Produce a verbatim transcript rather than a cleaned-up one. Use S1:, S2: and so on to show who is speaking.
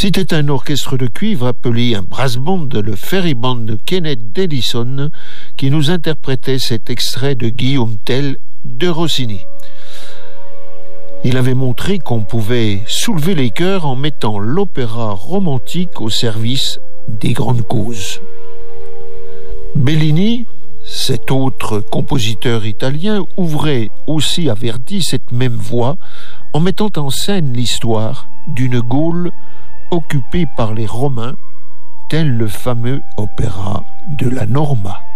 S1: C'était un orchestre de cuivre appelé un brass band, le Ferry Band de Kenneth Dennison, qui nous interprétait cet extrait de Guillaume Tell de Rossini. Il avait montré qu'on pouvait soulever les cœurs en mettant l'opéra romantique au service des grandes causes. Bellini, cet autre compositeur italien, ouvrait aussi à Verdi cette même voie en mettant en scène l'histoire d'une Gaule occupée par les Romains, tel le fameux opéra de la Norma.